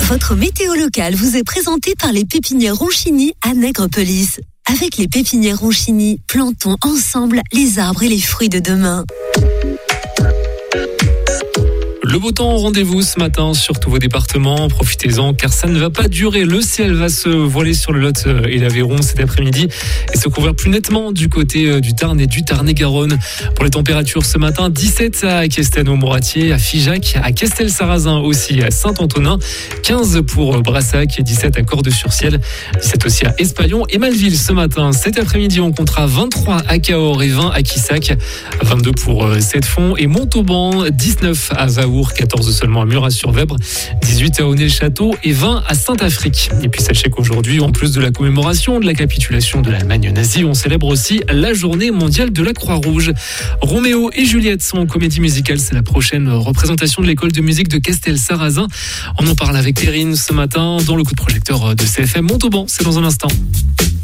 Votre météo locale vous est présentée par les pépinières Ronchini à Nègrepelisse. Avec les pépinières Ronchini, plantons ensemble les arbres et les fruits de demain. Le beau temps au rendez-vous ce matin sur tous vos départements. Profitez-en car ça ne va pas durer. Le ciel va se voiler sur le Lot et l'Aveyron cet après-midi et se couvrir plus nettement du côté du Tarn et du Tarn-et-Garonne. Pour les températures ce matin, 17 à Castelnau-Moratier, à Figeac, à Castel-Sarrazin aussi, à Saint-Antonin, 15 pour Brassac et 17 à Cordes-sur-Ciel, 17 aussi à Espaillon et Malville ce matin. Cet après-midi, on comptera 23 à Cahors et 20 à Quissac, 22 pour Settefond et Montauban, 19 à Vaour, 14 seulement à Murat-sur-Vèbre, 18 à Aunay-le-Château et 20 à Saint-Afrique. Et puis sachez qu'aujourd'hui, en plus de la commémoration de la capitulation de l'Allemagne nazie, on célèbre aussi la journée mondiale de la Croix-Rouge. Roméo et Juliette sont en comédie musicale. C'est la prochaine représentation de l'école de musique de Castel-Sarrazin. On en parle avec Perrine ce matin dans le coup de projecteur de CFM Montauban. C'est dans un instant.